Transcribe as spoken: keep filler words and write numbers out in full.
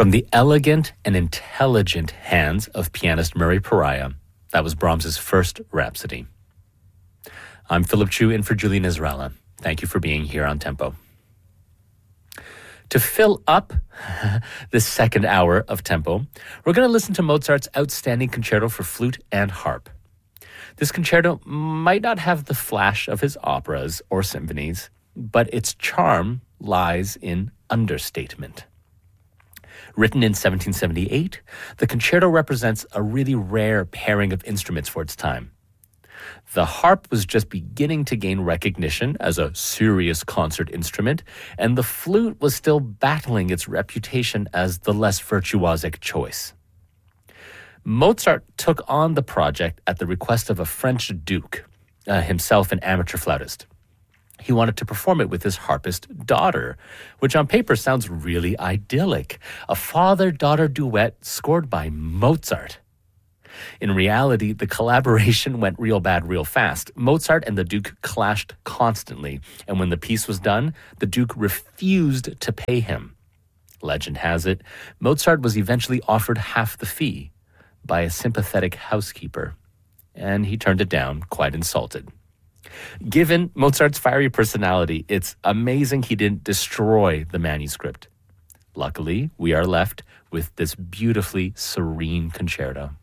From the elegant and intelligent hands of pianist Murray Pariah, that was Brahms's first Rhapsody. I'm Philip Chu in for Julie Nizralla. Thank you for being here on Tempo. To fill up this second hour of Tempo, we're going to listen to Mozart's outstanding concerto for flute and harp. This concerto might not have the flash of his operas or symphonies, but its charm lies in understatement. Written in seventeen seventy-eight, the concerto represents a really rare pairing of instruments for its time. The harp was just beginning to gain recognition as a serious concert instrument, and the flute was still battling its reputation as the less virtuosic choice. Mozart took on the project at the request of a French duke, uh, himself an amateur flautist. He wanted to perform it with his harpist daughter, which on paper sounds really idyllic. A father-daughter duet scored by Mozart. In reality, the collaboration went real bad real fast. Mozart and the Duke clashed constantly, and when the piece was done, the Duke refused to pay him. Legend has it, Mozart was eventually offered half the fee by a sympathetic housekeeper, and he turned it down, quite insulted. Given Mozart's fiery personality, it's amazing he didn't destroy the manuscript. Luckily, we are left with this beautifully serene concerto.